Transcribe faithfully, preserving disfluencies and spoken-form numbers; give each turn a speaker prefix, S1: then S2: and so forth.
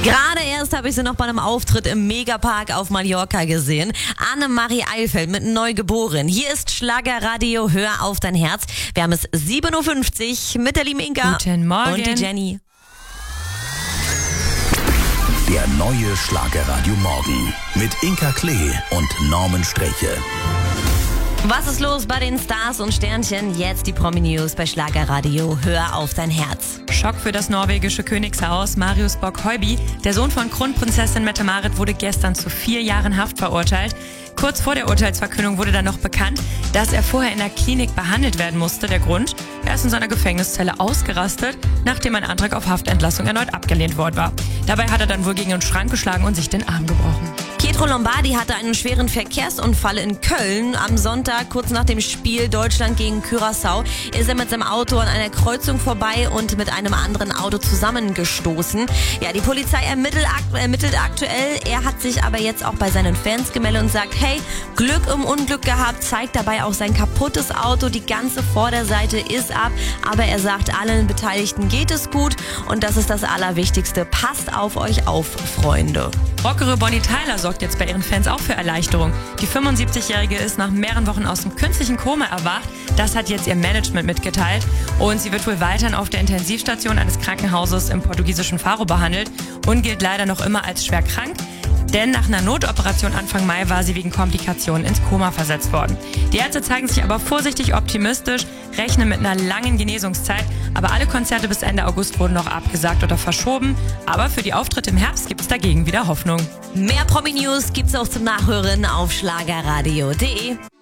S1: Gerade erst habe ich sie noch bei einem Auftritt im Megapark auf Mallorca gesehen. Annemarie Eilfeld mit Neugeboren. Hier ist Schlagerradio, hör auf dein Herz. Wir haben es sieben Uhr fünfzig mit der lieben Inka.
S2: Guten Morgen.
S1: Und die Jenny.
S3: Der neue Schlagerradio Morgen mit Inka Klee und Norman Sträche.
S1: Was ist los bei den Stars und Sternchen? Jetzt die Promi-News bei Schlagerradio. Hör auf dein Herz.
S2: Schock für das norwegische Königshaus. Marius Bock-Høiby, der Sohn von Kronprinzessin Mette-Marit, wurde gestern zu vier Jahren Haft verurteilt. Kurz vor der Urteilsverkündung wurde dann noch bekannt, dass er vorher in der Klinik behandelt werden musste. Der Grund? Er ist in seiner Gefängniszelle ausgerastet, nachdem ein Antrag auf Haftentlassung erneut abgelehnt worden war. Dabei hat er dann wohl gegen einen Schrank geschlagen und sich den Arm gebrochen.
S1: Pietro Lombardi hatte einen schweren Verkehrsunfall in Köln. Am Sonntag, kurz nach dem Spiel Deutschland gegen Curaçao, ist er mit seinem Auto an einer Kreuzung vorbei und mit einem anderen Auto zusammengestoßen. Ja, die Polizei ermittelt, ermittelt aktuell. Er hat sich aber jetzt auch bei seinen Fans gemeldet und sagt, hey, Glück im Unglück gehabt, zeigt dabei auch sein kaputtes Auto. Die ganze Vorderseite ist ab, aber er sagt, allen Beteiligten geht es gut und das ist das Allerwichtigste. Passt auf euch auf, Freunde.
S2: Rockere Bonnie Tyler sorgt jetzt bei ihren Fans auch für Erleichterung. Die fünfundsiebzigjährige ist nach mehreren Wochen aus dem künstlichen Koma erwacht. Das hat jetzt ihr Management mitgeteilt. Und sie wird wohl weiterhin auf der Intensivstation eines Krankenhauses im portugiesischen Faro behandelt und gilt leider noch immer als schwer krank. Denn nach einer Notoperation Anfang Mai war sie wegen Komplikationen ins Koma versetzt worden. Die Ärzte zeigen sich aber vorsichtig optimistisch, rechnen mit einer langen Genesungszeit. Aber alle Konzerte bis Ende August wurden noch abgesagt oder verschoben. Aber für die Auftritte im Herbst gibt es dagegen wieder Hoffnung.
S1: Mehr Promi-News gibt's auch zum Nachhören auf schlagerradio punkt de.